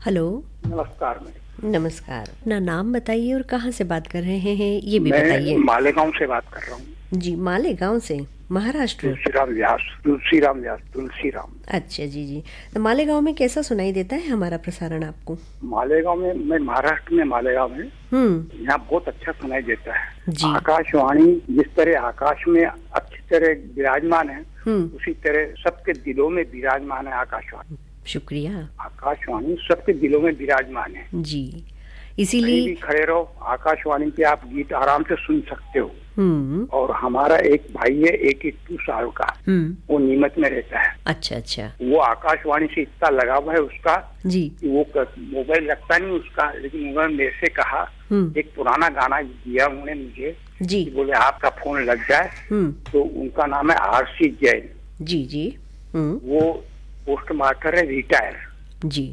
Hello. नमस्कार madam. नमस्कार। अपना नाम बताइए और कहाँ से बात कर रहे हैं ये भी मैं बताइए। मालेगांव से बात कर रहा हूँ। जी, मालेगांव से, महाराष्ट्र। तुलसीराम। अच्छा जी जी। तो मालेगांव में कैसा सुनाई देता है हमारा प्रसारण आपको? मालेगांव में, मैं महाराष्ट्र में मालेगांव में, यहाँ बहुत अच्छा सुनाई देता है जी। आकाशवाणी। जिस तरह आकाश में अच्छी तरह विराजमान है, उसी तरह सबके दिलों में विराजमान है आकाशवाणी। शुक्रिया। आकाशवाणी सबके दिलों में विराजमान है जी। इसीलिए कहीं भी खड़े रहो, आकाशवाणी के आप गीत आराम से सुन सकते हो। और हमारा एक भाई है 81 साल का, वो नीमच में रहता है। अच्छा अच्छा। वो आकाशवाणी से इतना लगाव है उसका जी। कि वो मोबाइल रखता नहीं उसका, लेकिन उन्होंने मेरे से कहा, एक पुराना गाना दिया उन्होंने मुझे जी। कि बोले आपका फोन लग जाए। तो उनका नाम है आरसी जैन। जी जी। वो पोस्ट मास्टर है, रिटायर जी।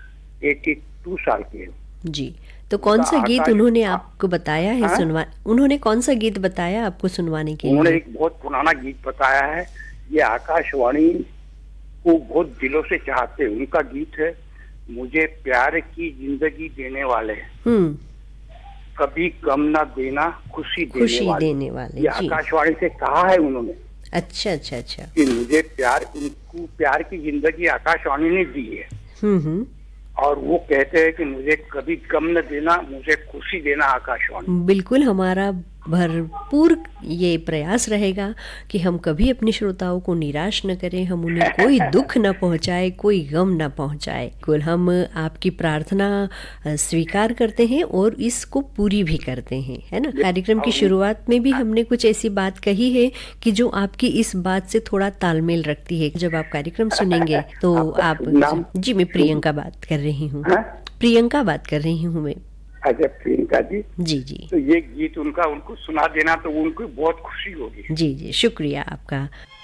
82 साल के। जी। तो कौन सा गीत उन्होंने आपको बताया है उन्होंने कौन सा गीत बताया आपको सुनवाने के लिए? उन्होंने एक बहुत पुराना गीत बताया है। ये आकाशवाणी को बहुत दिलों से चाहते हैं। उनका गीत है, मुझे प्यार की जिंदगी देने वाले, कभी गम ना देना, खुशी देने वाले। ये आकाशवाणी से कहा है उन्होंने। अच्छा अच्छा अच्छा। कि मुझे उनको प्यार की जिंदगी आकाशवाणी ने दी है। और वो कहते हैं कि मुझे कभी गम न देना, मुझे खुशी देना आकाशवाणी। बिल्कुल, हमारा भरपूर ये प्रयास रहेगा कि हम कभी अपने श्रोताओं को निराश न करें, हम उन्हें कोई दुख न पहुंचाए, कोई गम न पहुंचाए। बिल्कुल, हम आपकी प्रार्थना स्वीकार करते हैं और इसको पूरी भी करते हैं, है ना। कार्यक्रम की शुरुआत में भी हमने कुछ ऐसी बात कही है कि जो आपकी इस बात से थोड़ा तालमेल रखती है। जब आप कार्यक्रम सुनेंगे तो आप जी, मैं प्रियंका बात कर रही हूँ। प्रियंका बात कर रही हूँ मैं। अच्छा प्रियंका जी। जी जी। तो ये गीत उनको सुना देना, तो उनको बहुत खुशी होगी। जी जी, शुक्रिया आपका।